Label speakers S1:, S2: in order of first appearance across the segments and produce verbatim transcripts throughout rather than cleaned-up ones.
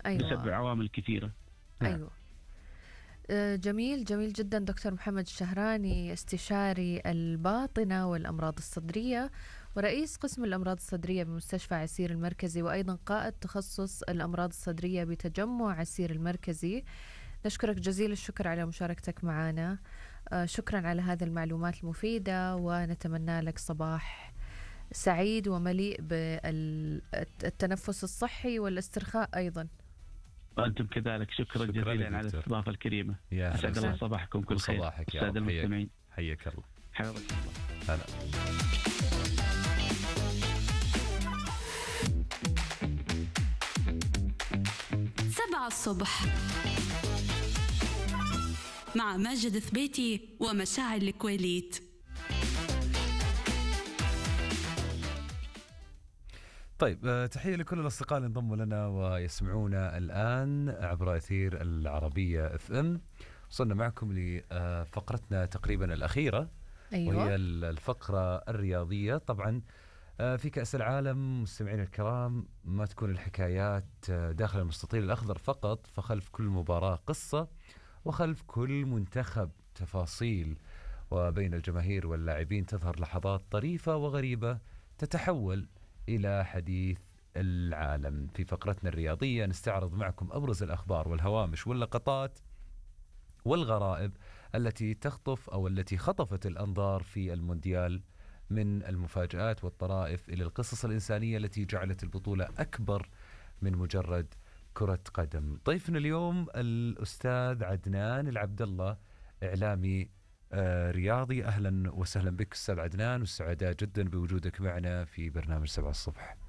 S1: بسبب
S2: أيوة.
S1: عوامل كثيرة.
S2: أيوة. آه، جميل جميل جدا. دكتور محمد الشهراني، استشاري الباطنة والأمراض الصدرية ورئيس قسم الأمراض الصدرية بمستشفى عسير المركزي، وأيضا قائد تخصص الأمراض الصدرية بتجمع عسير المركزي. نشكرك جزيل الشكر على مشاركتك معنا. آه، شكرا على هذه المعلومات المفيدة، ونتمنى لك صباح سعيد ومليء بالتنفس الصحي والاسترخاء أيضا.
S1: وأنتم كذلك. شكرا, شكرا جزيلا على الاستضافة الكريمة. أسعد الله صباحكم كل خير.
S3: صباحك يا
S1: أستاذ المستمعين،
S3: حياك الله.
S1: حياك الله.
S3: هلا.
S4: سبعة الصبح مع ماجد ثبيتي ومشاعل الكويليت.
S3: طيب، تحية لكل الأصدقاء اللي انضموا لنا ويسمعونا الآن عبر أثير العربية اف ام. وصلنا معكم لفقرتنا تقريبا الأخيرة.
S2: أيوة.
S3: وهي الفقرة الرياضية. طبعا في كأس العالم مستمعين الكرام ما تكون الحكايات داخل المستطيل الأخضر فقط، فخلف كل مباراة قصة، وخلف كل منتخب تفاصيل، وبين الجماهير واللاعبين تظهر لحظات طريفة وغريبة تتحول إلى حديث العالم. في فقرتنا الرياضية نستعرض معكم أبرز الأخبار والهوامش واللقطات والغرائب التي تخطف أو التي خطفت الأنظار في المونديال، من المفاجآت والطرائف إلى القصص الإنسانية التي جعلت البطولة أكبر من مجرد كرة قدم. ضيفنا اليوم الأستاذ عدنان العبد الله، إعلامي آه رياضي. أهلا وسهلا بك أستاذ عدنان، والسعداء جدا بوجودك معنا في برنامج سبعة الصبح.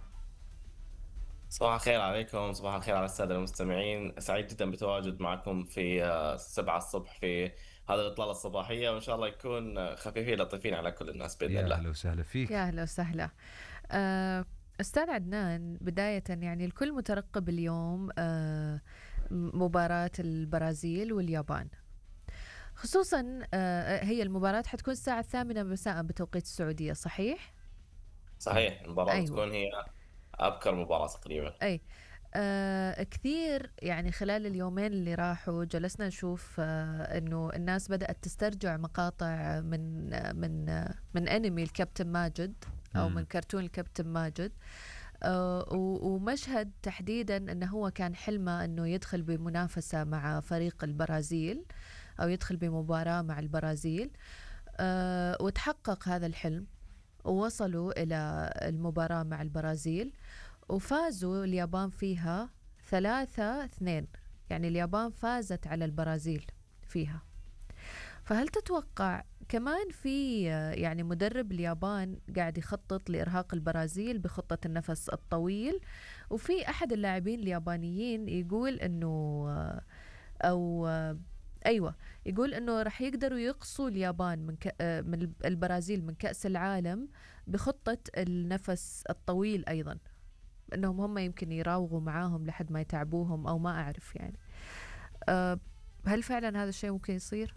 S5: صباح الخير عليكم، صباح الخير على السادة المستمعين. سعيد جدا بتواجد معكم في سبعة الصبح في هذا الإطلالة الصباحية، وإن شاء الله يكون خفيفين لطيفين على كل الناس بإذن
S3: يا
S5: الله.
S3: أهلا وسهلا فيك.
S2: يا أهلا وسهلا. آه، أستاذ عدنان، بداية يعني الكل مترقب اليوم آه مباراة البرازيل واليابان، خصوصا آه هي المباراة حتكون الساعة الثامنة مساء بتوقيت السعودية، صحيح؟
S5: صحيح. المباراة
S2: أيوة.
S5: تكون هي أبكر مباراة تقريبا.
S2: أي آه كثير يعني خلال اليومين اللي راحوا جلسنا نشوف آه إنه الناس بدأت تسترجع مقاطع من آه من آه من أنمي الكابتن ماجد أو من كرتون الكابتن ماجد، آه ومشهد تحديدا إنه هو كان حلمه إنه يدخل بمنافسة مع فريق البرازيل أو يدخل بمباراة مع البرازيل، آه وتحقق هذا الحلم ووصلوا إلى المباراة مع البرازيل وفازوا اليابان فيها ثلاثة اثنين، يعني اليابان فازت على البرازيل فيها. فهل تتوقع كمان في يعني مدرب اليابان قاعد يخطط لإرهاق البرازيل بخطة النفس الطويل، وفي أحد اللاعبين اليابانيين يقول إنه أو أيوة يقول إنه رح يقدروا يقصوا اليابان من, ك... من البرازيل من كأس العالم بخطة النفس الطويل أيضا، إنهم هم يمكن يراوغوا معاهم لحد ما يتعبوهم أو ما أعرف يعني. أه هل فعلا هذا الشيء ممكن يصير؟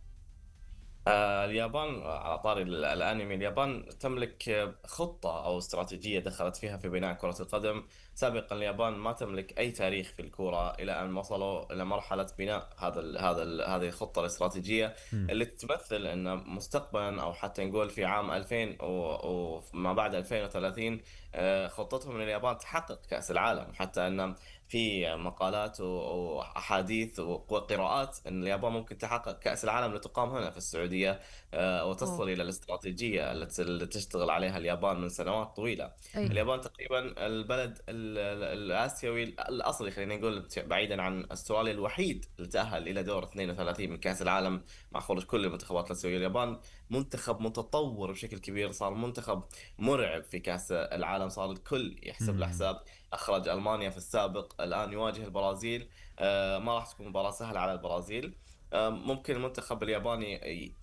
S5: آه اليابان على طاري الانمي، اليابان تملك خطة او استراتيجية دخلت فيها في بناء كرة القدم. سابقا اليابان ما تملك اي تاريخ في الكرة الى ان وصلوا الى مرحلة بناء هذا ال هذا ال هذه الخطة الاستراتيجية م. اللي تمثل ان مستقبلا او حتى نقول في عام ألفين وما بعد ألفين وثلاثين آه خطتهم من اليابان تحقق كأس العالم، حتى ان في مقالات وأحاديث وقراءات أن اليابان ممكن تحقق كأس العالم لتقام هنا في السعودية وتصل أوه. إلى الاستراتيجية التي تشتغل عليها اليابان من سنوات طويلة. أي. اليابان تقريبا البلد الآسيوي الأصلي، خلينا نقول بعيدا عن أستراليا، الوحيد اللي تأهل إلى دور اثنين وثلاثين من كأس العالم مع خروج كل المنتخبات الآسيوية. اليابان منتخب متطور بشكل كبير، صار منتخب مرعب في كأس العالم، صار الكل يحسب له حساب. أخرج ألمانيا في السابق، الآن يواجه البرازيل. آه ما راح تكون مباراة سهلة على البرازيل. آه ممكن المنتخب الياباني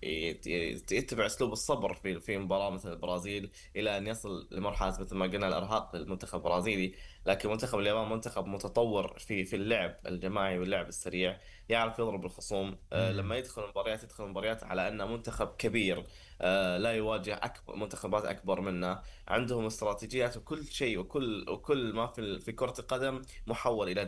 S5: يتبع أسلوب الصبر في في مباراة مثل البرازيل إلى أن يصل لمرحلة مثل ما قلنا الإرهاق للمنتخب البرازيلي. لكن منتخب اليابان منتخب متطور في في اللعب الجماعي واللعب السريع، يعرف يضرب الخصوم. آه لما يدخل مباريات يدخل مباريات على أنه منتخب كبير، آه لا يواجه أكبر منتخبات أكبر منه. عندهم استراتيجيات وكل شيء وكل وكل ما في في كرة القدم محول إلى